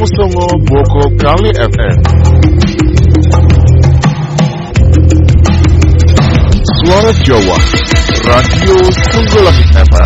songo Boko Kali FM. Suara Jawa, Radio Songgolangit FM.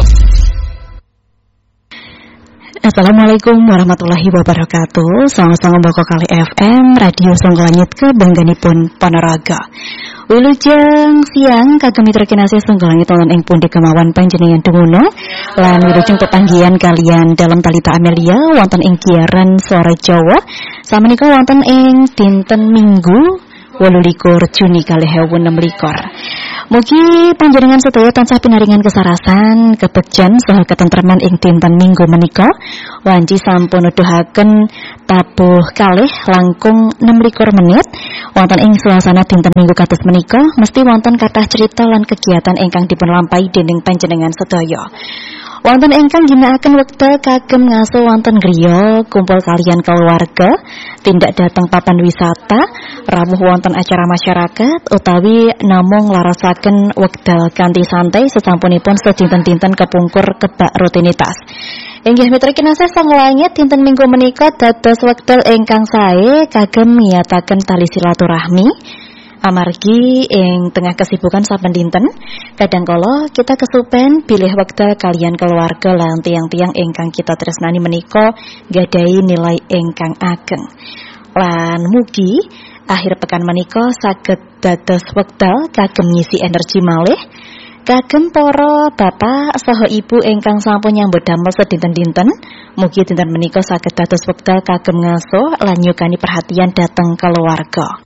Assalamualaikum warahmatullahi wabarakatuh. Songo-songo Boko Kali FM, Radio Songgolangit kebangganipun Ponorogo. Wilujeng siang kagem mitra kinasih Songgolangit wonten ing pundi kemawan panjenengan dumunung lan wilujeng pepanggihan kalian dalam Talita Amelia wonten ing giaran Suara Jawa samenika wonten ing dinten Minggu 28 Juni 2016. Mugi panjenengan sedaya tansah pinaringan kesarasan, kebegjan saha ketentreman ing dinten Minggu menika. Wanci sampun nuduhaken tabuh kalih langkung 26 menit wonten ing suasana dinten Minggu kados menika mesti wonten kathah cerita lan kegiatan ingkang dipunlampahi dening panjenengan sedaya. Wonten ingkang ginakaken wekdal kagem ngaso wonten griya kumpul kalian keluarga, tindak dateng papan wisata, rawuh wonten acara masyarakat utawi namung larasaken wekdal kanthi santai sesampunipun sedinten-dinten kepungkur kebak rutinitas. Inggih mitra kinasih Songgolangit dinten Minggu menika dados wekdal ingkang sae kagem miyataken tali silaturahmi. Amargi ing tengah kesibukan saben dinten kadangkala kita kesupen bilih wekdal kalian keluarga lan tiang-tiang ingkang kita tresnani menika gadahi nilai ingkang ageng. Lan mugi akhir pekan menika saged dados wekdal kagem ngisi energi malih kagem para bapak saha ibu ingkang sampun nyambut damel sedinten-dinten. Mugi dinten menika saged dados wekdal kagem ngaso lan nyukani perhatian dhateng keluarga.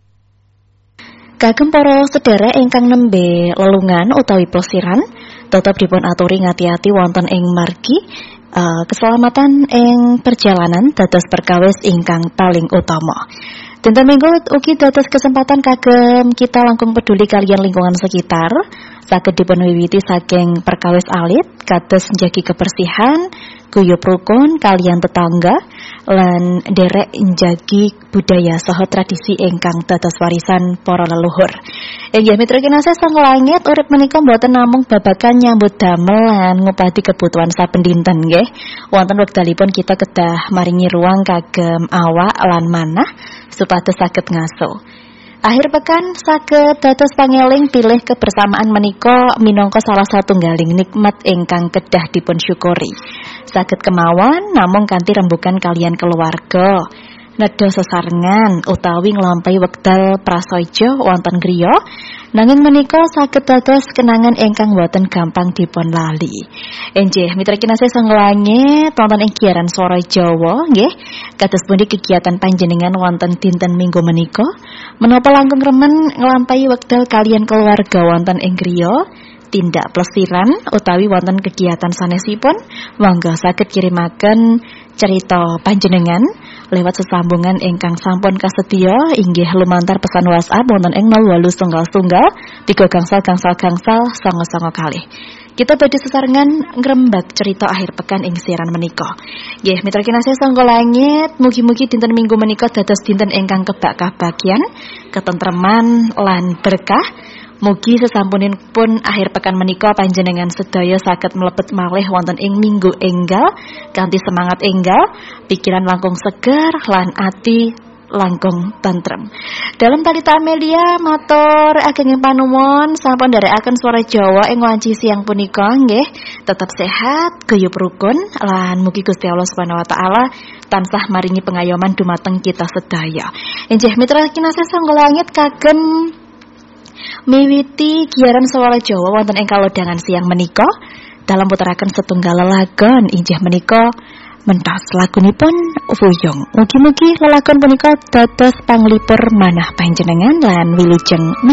Kagem para sedherek ingkang nembe lelungan utawi plesiran tetep dipun aturi ngati-ati wonten ing margi keselamatan ing perjalanan dados perkawis ingkang paling utama. Dinten Minggu ugi dados kesempatan kagem kita langkung peduli kalian lingkungan sekitar, saged dipun wiwiti saking perkawis alit kados njagi kebersihan, guyub rukun kalian tetangga lan derek njagi budaya saha tradisi ingkang dados warisan para leluhur. Inggih mitra kinasih Songgolangit urip menika mboten namung babagan nyambut damel lan ngupadi kebutuhan saben dinten nggih. Wonten wekdalipun kita kedah maringi ruang kagem awak lan manah supados saged ngaso. Akhir pekan saged dados pangeling pilih kebersamaan menika minangka salah satunggaling nikmat ingkang kedah dipun syukuri. Saged kemawon namung kanthi rembugan kalian keluarga, nedha sesarengan utawi nglampahi wekdal prasaja wonten griya, nanging menika saged dados kenangan ingkang boten gampang dipun lali. Enjih mitra kinasih Songgolangit wonten ing giaran Suara Jawa nggih, kados pundi kegiatan panjenengan wonten dinten Minggu menika? Menapa langkung remen nglampahi wekdal kalian keluarga wonten ing griya? Tindak plesiran utawi wonten kegiatan sanesipun, monggo saged kirimaken cerita panjenengan lewat sesambungan ingkang sampun kasedya inggih lumantar pesan WhatsApp wonten ing 08 3 gangsal kalih. Kita badhe sesarengan ngrembak cerita akhir pekan ing siaran menika. Nggih mitra kinasih Songgolangit, mugi-mugi dinten Minggu menika dados dinten ingkang kebak kabagyan, ketentreman lan berkah. Mugi sesampunipun akhir pekan menika panjenengan sedaya saged mlebet malih wonten ing minggu enggal kanthi semangat enggal, pikiran langkung seger lan ati langkung tentrem. Dalam Talita Amelia matur ageng panuwun sampun nderekaken Suara Jawa ing wanci siang punika nggih. Tetap sehat, guyub rukun lan mugi Gusti Allah Subhanahu wa taala tansah maringi pengayoman dumateng kita sedaya. Injih mitra kinasih Songgolangit kagem miwiti giaran Suara Jawa wonten ing kalodhangan siang menika dalam puteraken setunggal lelagon injih menika mentas lagunipun Wuyung. Mugi-mugi lelagon punika dados panglipur manah panjenengan lan wilujeng